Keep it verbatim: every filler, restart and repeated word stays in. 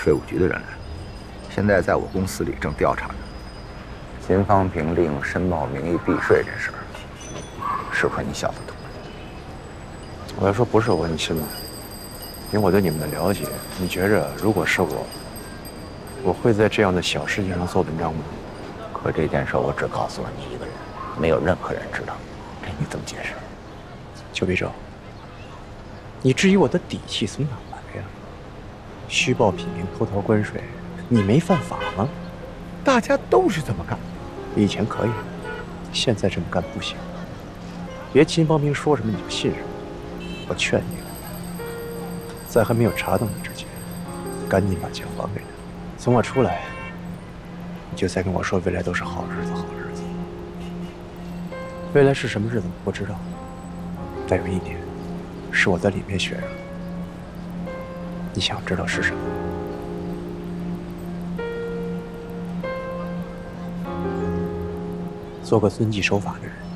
税务局的人来，现在在我公司里正调查呢。秦方平利用申报名义避税这事儿，是亏你小子懂。 我要说不是我，你信吗？凭我对你们的了解，你觉着如果是我，我会在这样的小事情上做文章吗？ 可这件事我只告诉了你一个人，没有任何人知道，这你怎么解释？ 邱必正，你质疑我的底气从哪来呀？虚报品名、偷逃关税，你没犯法吗？ 大家都是这么干。 以前可以，现在这么干不行。别秦方平说什么你就信什么。我劝你，在还没有查到你之前，赶紧把钱还给他。从我出来，你就再跟我说未来都是好日子，好日子。未来是什么日子我不知道，但有一点，是我在里面学着。你想知道是什么？做个遵纪守法的人。